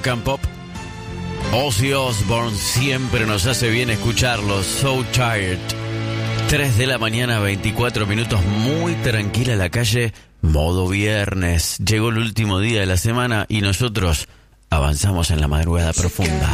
rock and pop. Ozzy Osbourne, siempre nos hace bien escucharlo. So Tired. 3 de la mañana, 24 minutos, muy tranquila la calle, modo viernes. Llegó el último día de la semana y nosotros avanzamos en la madrugada profunda.